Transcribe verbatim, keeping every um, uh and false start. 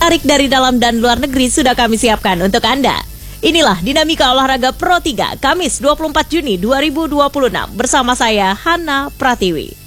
menarik dari dalam dan luar negeri sudah kami siapkan untuk Anda. Inilah Dinamika Olahraga Pro tiga, Kamis dua puluh empat Juni dua ribu dua puluh enam bersama saya, Hana Pratiwi.